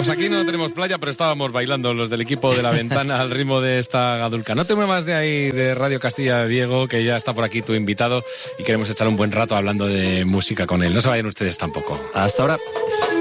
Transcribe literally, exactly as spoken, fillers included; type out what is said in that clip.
Pues aquí no tenemos playa, pero estábamos bailando los del equipo de La Ventana al ritmo de esta gadulca. No te muevas de ahí, de Radio Castilla, Diego, que ya está por aquí tu invitado y queremos echar un buen rato hablando de música con él. No se vayan ustedes tampoco. Hasta ahora.